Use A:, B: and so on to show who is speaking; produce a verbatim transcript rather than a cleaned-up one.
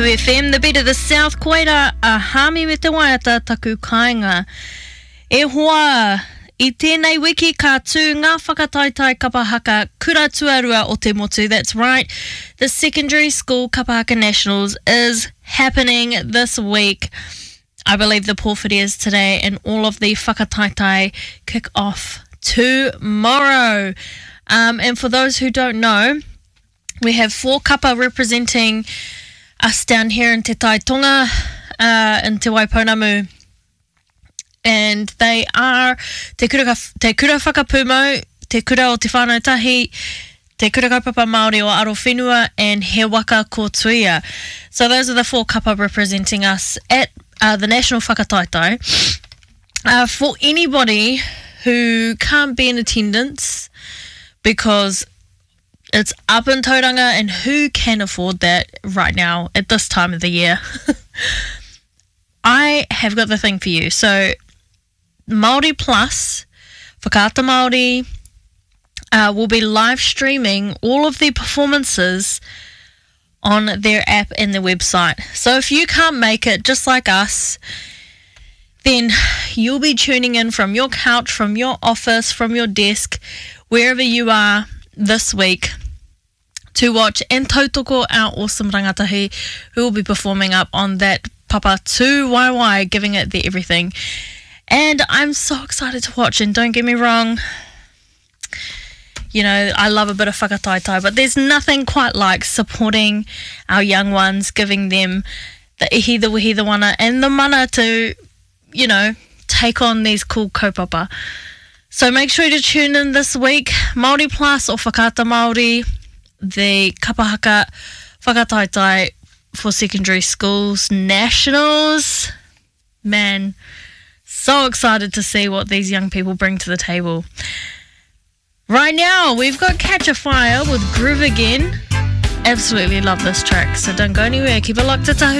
A: Otahu F M, the beat of the South, koeira a hami me te waiata taku kāinga. E hoa, I tēnei wiki ka tū ngā whakataitai kapahaka kura tuarua o te motu. That's right, the Secondary School Kapahaka Nationals is happening this week. I believe the pōwhiri is today and all of the whakataitai kick off tomorrow. Um, and for those who don't know, we have four kapa representing us down here in Te Taitonga, uh, in Te Waipounamu. And they are Te Kura, te kura Whakapūmau, Te Kura o Te Whānau Tahi, Te Kura Kaupapa Māori o Arowhenua, and He Waka ko Tuia. So those are the four kapa representing us at uh, the National Whakataitai. Uh, for anybody who can't be in attendance because it's up in Tauranga, and who can afford that right now at this time of the year, I have got the thing for you. So Māori Plus, Whakaata Māori, uh, will be live streaming all of the performances on their app and their website. So if you can't make it, just like us, then you'll be tuning in from your couch, from your office, from your desk, wherever you are this week, to watch and tautoko our awesome rangatahi who will be performing up on that papa tū waiwai, giving it their everything. And I'm so excited to watch, and don't get me wrong, you know, I love a bit of whakataitai, but there's nothing quite like supporting our young ones, giving them the ihi, the wihi, the wana, and the mana to, you know, take on these cool kaupapa. So make sure to tune in this week. Māori Plus or Whakaata Māori, the kapahaka whakataitai for secondary schools nationals. Man, so excited to see what these young people bring to the table. Right now, we've got Catch a Fire with Groove Again. Absolutely love this track, so don't go anywhere. Keep it locked to Tahu.